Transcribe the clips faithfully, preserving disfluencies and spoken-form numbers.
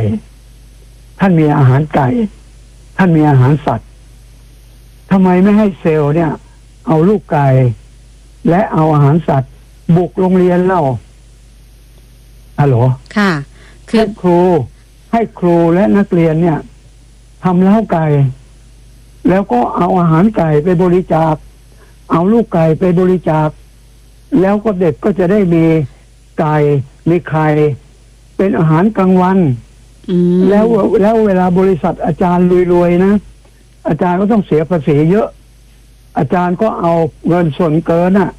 ท่านมีอาหารไก่ท่านมีอาหารสัตว์ทำไมไม่ให้เซลล์เนี่ยเอาลูกไก่และเอาอาหารสัตว์บุกโรงเรียนเล่าฮัลโหลค่ะคือครูให้ครูและนักเรียนเนี่ยทำเล้าไก่แล้วก็เอาอาหารไก่ไปบริจาคเอาลูกไก่ไปบริจาคแล้วก็เด็กก็จะได้มีไก่มีไข่เป็นอาหารกลางวันแล้วแล้วเวลาบริษัทอาจารย์รวยๆนะอาจารย์ก็ต้องเสียภาษีเยอะอาจารย์ก็เอาเงินส่วนเกินน่ะ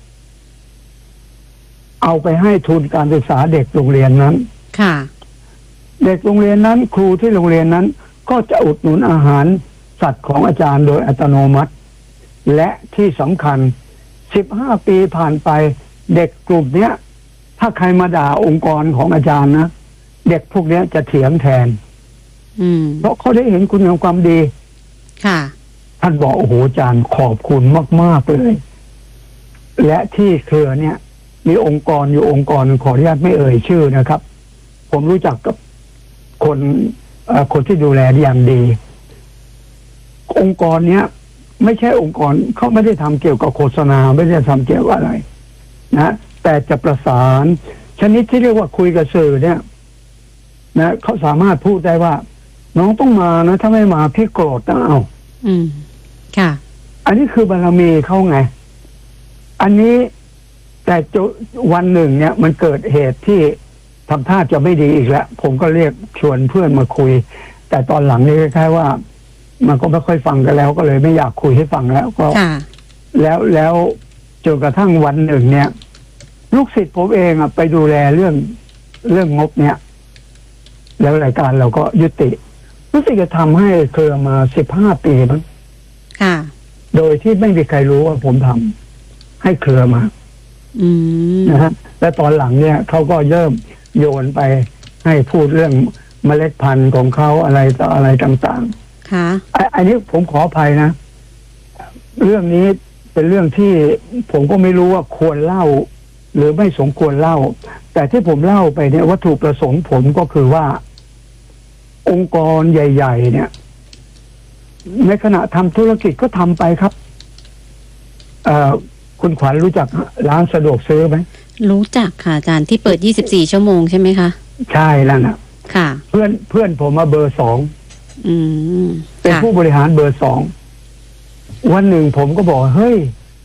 เอาไปให้ทุนการศึกษาเด็กโรงเรียนนั้นค่ะเด็กโรงเรียนนั้นครูที่โรงเรียนนั้นก็จะอุดหนุนอาหารสัตว์ของอาจารย์โดยอัตโนมัติและที่สำคัญสิบห้าปีผ่านไปเด็กกลุ่มเนี้ยถ้าใครมาด่าองค์กรของอาจารย์นะเด็กพวกนี้จะเถียงแทนเพราะเขาได้เห็นคุณงามความดีค่ะท่านบอกโอ้โหอาจารย์ขอบคุณมากๆเลยและที่เครือเนี่ยมีองค์กรอยู่องค์กรขออนุญาตไม่เอ่ยชื่อนะครับผมรู้จักกับคนคนที่ดูแลอย่างดีองค์กรเนี้ยไม่ใช่องค์กรเขาไม่ได้ทำเกี่ยวกับโฆษณาไม่ได้ทำเกี่ยวกับอะไรนะแต่จะประสานชนิดที่เรียกว่าคุยกับสื่อเนี่ยนะเขาสามารถพูดได้ว่าน้องต้องมานะถ้าไม่มาพี่โกรธนะเอาอืมค่ะอันนี้คือบารมีเขาไงอันนี้แต่วันหนึ่งเนี่ยมันเกิดเหตุที่ทำท่าจะไม่ดีอีกแล้วผมก็เรียกชวนเพื่อนมาคุยแต่ตอนหลังนี่คล้ายๆว่ามันก็ไม่ค่อยฟังกันแล้วก็เลยไม่อยากคุยให้ฟังแล้วก็แล้วแล้วจนกระทั่งวันหนึ่งเนี่ยลูกศิษย์ผมเองอ่ะไปดูแลเรื่องเรื่องงบเนี่ยแล้วรายการเราก็ยุติรู้สึกจะทำให้เครือมาสิบห้าปีมั้งค่ะโดยที่ไม่มีใครรู้ว่าผมทำให้เครือมาอืมนะฮะและตอนหลังเนี่ยเขาก็เริ่มโยนไปให้พูดเรื่องเมล็ดพันธุ์ของเขาอะไรต่ออะไรต่างๆค่ะอันนี้ผมขออภัยนะเรื่องนี้เป็นเรื่องที่ผมก็ไม่รู้ว่าควรเล่าหรือไม่สมควรเล่าแต่ที่ผมเล่าไปเนี่ยวัตถุประสงค์ผมก็คือว่าองค์กรใหญ่ๆเนี่ยในขณะทำธุรกิจก็ทำไปครับเอ่อคุณขวัญรู้จักร้านสะดวกซื้อไหมรู้จักค่ะอาจารย์ที่เปิดยี่สิบสี่ชั่วโมงใช่ไหมคะใช่แล้วนะค่ะเพื่อนเพื่อนผมมาเบอร์สองอืมเป็นผู้บริหารเบอร์สองวันหนึ่งผมก็บอกเฮ้ย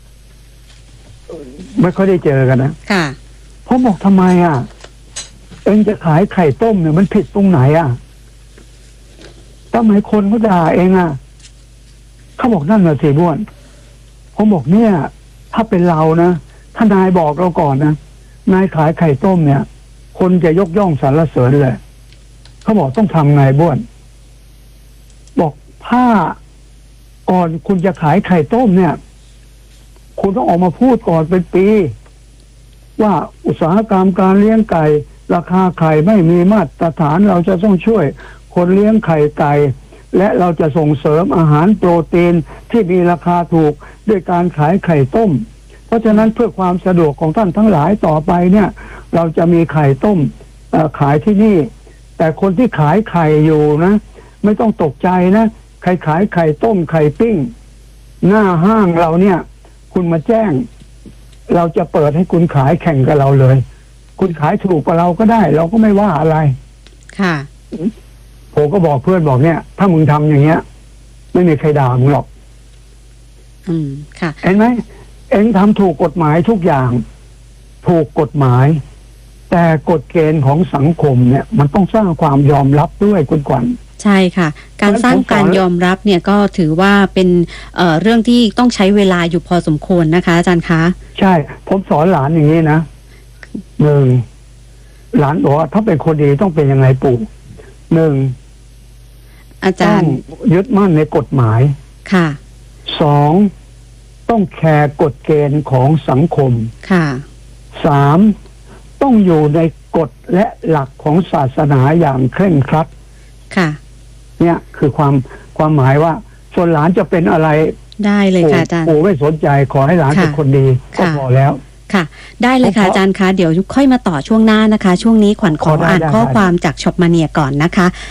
ไม่ค่อยได้เจอกันนะค่ะผมบอกทำไมอ่ะเอ็งจะขายไข่ต้มเนี่ยมันผิดตรงไหนอ่ะทำไมคนเขาด่าเองอ่ะเขาบอกนั่นน่ะสิบ้วนผมบอกเนี่ยถ้าเป็นเรานะถ้านายบอกเราก่อนนะนายขายไข่ต้มเนี่ยคนจะยกย่องสรรเสริญเลยเขาบอกต้องทำไงบ้วนบอกถ้าก่อนคุณจะขายไข่ต้มเนี่ยคุณต้องออกมาพูดก่อนเป็นปีว่าอุตสาหกรรมการเลี้ยงไก่ราคาไข่ไม่มีมาตรฐานเราจะต้องช่วยคนเลี้ยงไข่ไก่และเราจะส่งเสริมอาหารโปรตีนที่มีราคาถูกด้วยการขายไข่ต้มเพราะฉะนั้นเพื่อความสะดวกของท่านทั้งหลายต่อไปเนี่ยเราจะมีไข่ต้มขายที่นี่แต่คนที่ขายไข่อยู่นะไม่ต้องตกใจนะใครขายไข่ต้มไข่ปิ้งหน้าห้างเราเนี่ยคุณมาแจ้งเราจะเปิดให้คุณขายแข่งกับเราเลยคุณขายถูกกว่าเราก็ได้เราก็ไม่ว่าอะไรค่ะผมก็บอกเพื่อนบอกเนี่ยถ้ามึงทำอย่างเงี้ยไม่มีใครด่ามึงหรอกอืมค่ะเห็นไหมเอ็งทำถูกกฎหมายทุกอย่างถูกกฎหมายแต่กฎเกณฑ์ของสังคมเนี่ยมันต้องสร้างความยอมรับด้วยคุณขวัญใช่ค่ะการสร้างการยอมรับเนี่ยก็ถือว่าเป็นเอ่อเรื่องที่ต้องใช้เวลาอยู่พอสมควรนะคะอาจารย์คะใช่ผมสอนหลานอย่างนี้นะหนึ่งหลานบอกว่าถ้าเป็นคนดีต้องเป็นยังไงปู่หนึ่งอาจารย์ยึดมั่นในกฎหมายค่ะสองต้องแคร์กฎเกณฑ์ของสังคมค่ะสามต้องอยู่ในกฎและหลักของศาสนาอย่างเคร่งครัดค่ะเนี่ยคือความความหมายว่าส่วนหลานจะเป็นอะไรได้เลยค่ะอาจารย์ปู่ไม่สนใจขอให้หลานเป็นคนดีก็พอแล้วค่ะได้เลยค่ะอาจารย์คะเดี๋ยวค่อยมาต่อช่วงหน้านะคะช่วงนี้ขวัญขออ่านข้อความจากช็อปมาเนียก่อนนะคะ